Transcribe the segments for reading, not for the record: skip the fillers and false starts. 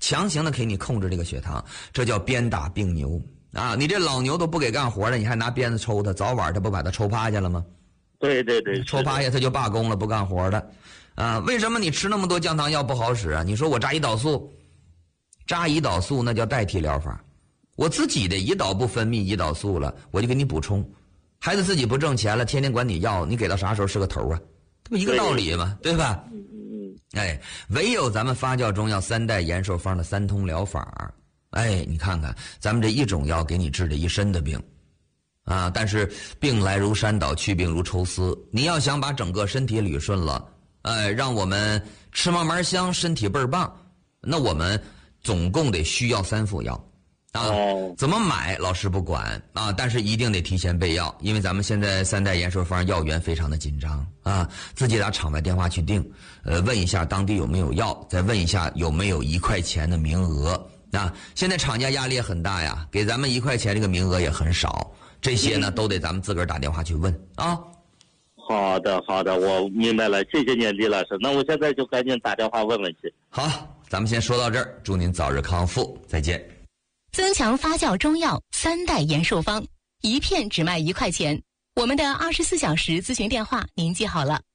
强行的给你控制这个血糖，这叫鞭打病牛啊！你这老牛都不给干活了，你还拿鞭子抽它，早晚它不把它抽趴下了吗？ 对对对， 抽趴下它就罢工了，不干活的啊！为什么你吃那么多降糖药不好使啊？你说我扎胰岛素那叫代替疗法，我自己的胰岛不分泌胰岛素了，我就给你补充。孩子自己不挣钱了，天天管你要，你给到啥时候是个头啊？这不一个道理吗？对吧？哎，唯有咱们发酵中药3代延寿方的3通疗法，哎，你看看咱们这一种药给你治这一身的病啊，但是病来如山倒，去病如抽丝，你要想把整个身体捋顺了，让我们吃嘛嘛香，身体倍儿棒，那我们总共得需要3副药啊。怎么买老师不管啊，但是一定得提前备药，因为咱们现在3代延寿方药源非常的紧张啊，自己打场外电话去订，问一下当地有没有药，再问一下有没有1块钱的名额啊。现在厂家压力也很大呀，给咱们1块钱这个名额也很少，这些呢都得咱们自个儿打电话去问啊。 好的，我明白了，谢谢您，李老师。那我现在就赶紧打电话问问去。 好，咱们先说到这儿，祝您早日康复，再见。 增强发酵中药3代延寿方，一片只卖1块钱。我们的24小时咨询电话您记好了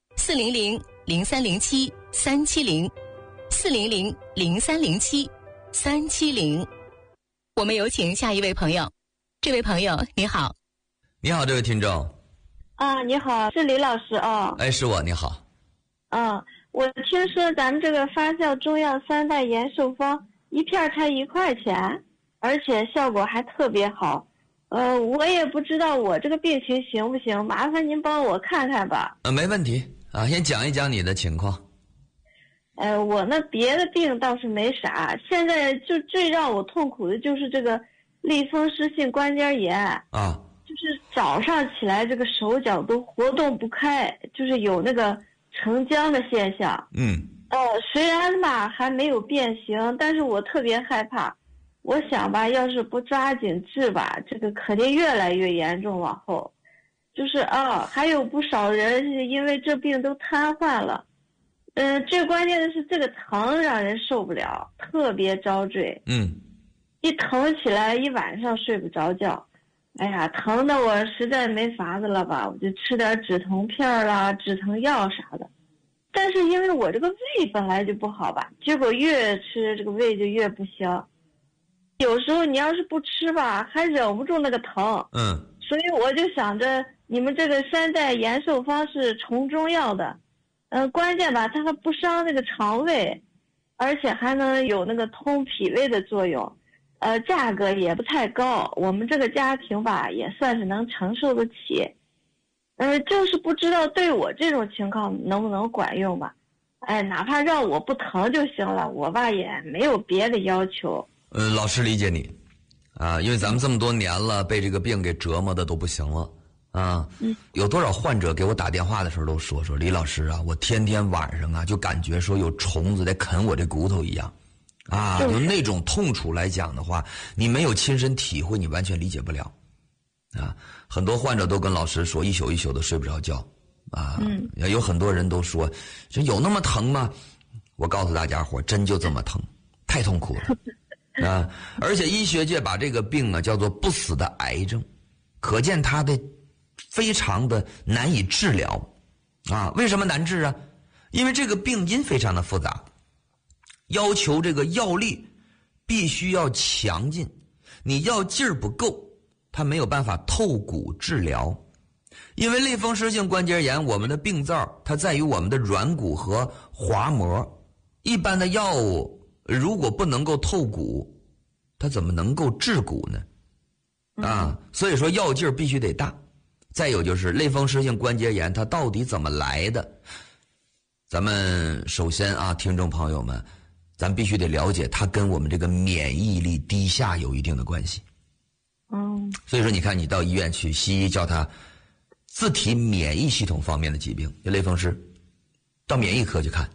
，400-0307-370，400-0307-370。我们有请下一位朋友。这位朋友你好。 你好，这位听众。 啊，你好，是李老师啊。 哎，是我，你好。 我听说咱们这个发酵中药3代延寿方一片才1块钱，而且效果还特别好。我也不知道我这个病情行不行，麻烦您帮我看看吧。 没问题啊，先讲一讲你的情况。 我那别的病倒是没啥，现在就最让我痛苦的就是这个类风湿性关节炎啊， 就是早上起来这个手脚都活动不开，就是有那个成浆的现象。虽然吧还没有变形，但是我特别害怕。我想吧，要是不抓紧治吧，这个肯定越来越严重。往后，就是还有不少人是因为这病都瘫痪了。最关键的是这个疼让人受不了，特别遭罪。一疼起来一晚上睡不着觉。哎呀，疼的我实在没法子了吧，我就吃点止疼片啦、止疼药啥的。但是因为我这个胃本来就不好吧，结果越吃这个胃就越不香。有时候你要是不吃吧，还忍不住那个疼。所以我就想着你们这个3代延寿方是从中药的，关键吧，它还不伤那个肠胃，而且还能有那个通脾胃的作用。价格也不太高，我们这个家庭吧也算是能承受得起。就是不知道对我这种情况能不能管用吧。哪怕让我不疼就行了，我吧也没有别的要求。 老师理解你啊，因为咱们这么多年了，被这个病给折磨的都不行了啊。有多少患者给我打电话的时候都说李老师啊，我天天晚上啊就感觉说有虫子在啃我这骨头一样啊，就那种痛楚来讲的话，你没有亲身体会，你完全理解不了啊。很多患者都跟老师说一宿一宿的睡不着觉啊。有很多人都说有那么疼吗？我告诉大家伙，真就这么疼，太痛苦了啊！而且医学界把这个病啊叫做不死的癌症，可见它的非常的难以治疗啊。为什么难治啊？因为这个病因非常的复杂，要求这个药力必须要强劲，你药劲儿不够，它没有办法透骨治疗。因为类风湿性关节炎，我们的病灶它在于我们的软骨和滑膜，一般的药物如果不能够透骨，它怎么能够治骨呢？所以说药劲儿必须得大。再有就是类风湿性关节炎它到底怎么来的？咱们首先啊，听众朋友们，咱必须得了解它跟我们这个免疫力低下有一定的关系。所以说你看你到医院去，西医叫它自体免疫系统方面的疾病，就类风湿，到免疫科去看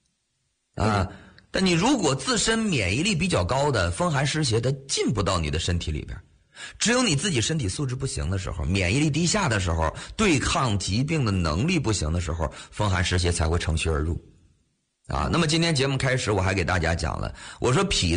但你如果自身免疫力比较高的风寒湿邪，它进不到你的身体里边。只有你自己身体素质不行的时候，免疫力低下的时候，对抗疾病的能力不行的时候，风寒湿邪才会乘虚而入那么今天节目开始我还给大家讲了，我说脾